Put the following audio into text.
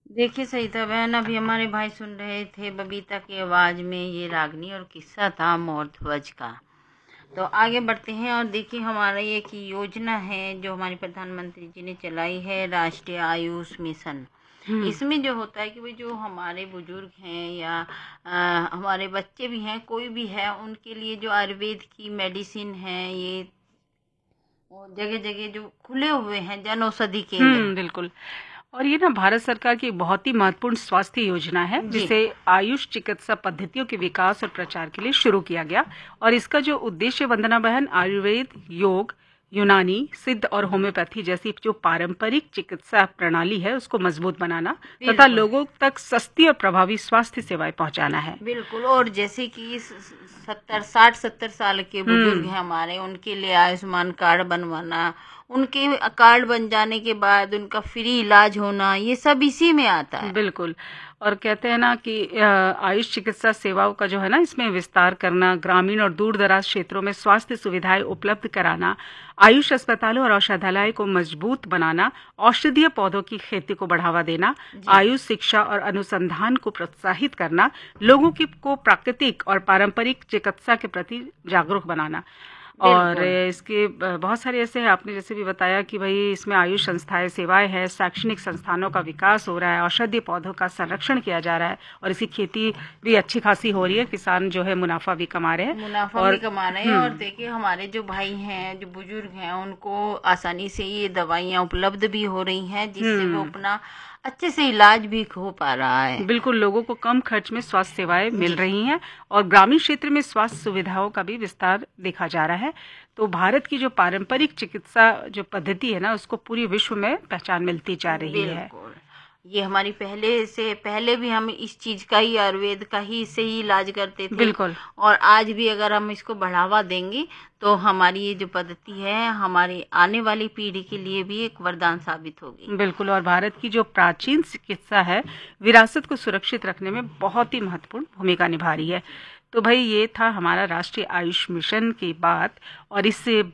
देखिए सरिता बहन, अभी हमारे भाई सुन रहे थे बबीता की आवाज़ में ये रागनी और किस्सा था मोर ध्वज का। तो आगे बढ़ते हैं और देखिए हमारा ये एक योजना है जो हमारे प्रधानमंत्री जी ने चलाई है, राष्ट्रीय आयुष मिशन। इसमें जो होता है कि भाई जो हमारे बुजुर्ग हैं या हमारे बच्चे भी हैं, कोई भी है, उनके लिए जो आयुर्वेद की मेडिसिन है, ये जगह जगह जो खुले हुए हैं जन औषधि केंद्र। बिल्कुल। और ये ना भारत सरकार की एक बहुत ही महत्वपूर्ण स्वास्थ्य योजना है, जी जिसे आयुष चिकित्सा पद्धतियों के विकास और प्रचार के लिए शुरू किया गया। और इसका जो उद्देश्य, वंदना बहन, आयुर्वेद, योग, यूनानी, सिद्ध और होम्योपैथी जैसी जो पारंपरिक चिकित्सा प्रणाली है उसको मजबूत बनाना तथा बिल्कुल लोगों तक सस्ती और प्रभावी स्वास्थ्य सेवाएं पहुंचाना है। बिल्कुल। और जैसे कि 70 साल के बुजुर्ग हैं हमारे, उनके लिए आयुष्मान कार्ड बनवाना, उनके कार्ड बन जाने के बाद उनका फ्री इलाज होना, ये सब इसी में आता है। बिल्कुल। और कहते हैं ना कि आयुष चिकित्सा सेवाओं का जो है ना, इसमें विस्तार करना, ग्रामीण और दूर दराज क्षेत्रों में स्वास्थ्य सुविधाएं उपलब्ध कराना, आयुष अस्पतालों और औषधालय को मजबूत बनाना, औषधीय पौधों की खेती को बढ़ावा देना, जी आयुष शिक्षा और अनुसंधान को प्रोत्साहित करना, लोगों को प्राकृतिक और पारंपरिक चिकित्सा के प्रति जागरूक बनाना। और बिल्कुल इसके बहुत सारे ऐसे हैं, आपने जैसे भी बताया कि भाई इसमें आयुष संस्थाएं, सेवाएं हैं, शैक्षणिक संस्थानों का विकास हो रहा है, औषधीय पौधों का संरक्षण किया जा रहा है और इसकी खेती भी अच्छी खासी हो रही है, किसान जो है मुनाफा भी कमा रहे हैं। मुनाफा भी और कमा रहे हैं। और देखिए हमारे जो भाई हैं, जो बुजुर्ग हैं, उनको आसानी से ये दवाइयाँ उपलब्ध भी हो रही हैं, जिससे वो अपना अच्छे से इलाज भी हो पा रहा है। बिल्कुल, लोगों को कम खर्च में स्वास्थ्य सेवाएं मिल जी रही हैं और ग्रामीण क्षेत्र में स्वास्थ्य सुविधाओं का भी विस्तार देखा जा रहा है। तो भारत की जो पारंपरिक चिकित्सा जो पद्धति है ना, उसको पूरी विश्व में पहचान मिलती जा रही है। बिल्कुल। ये हमारी पहले भी हम इस चीज का ही, आयुर्वेद का ही से ही इलाज करते थे। बिल्कुल। और आज भी अगर हम इसको बढ़ावा देंगे तो हमारी ये जो पद्धति है हमारी आने वाली पीढ़ी के लिए भी एक वरदान साबित होगी। बिल्कुल। और भारत की जो प्राचीन चिकित्सा है, विरासत को सुरक्षित रखने में बहुत ही महत्वपूर्ण भूमिका निभा रही है। तो भाई ये था हमारा राष्ट्रीय आयुष मिशन की बात। और इससे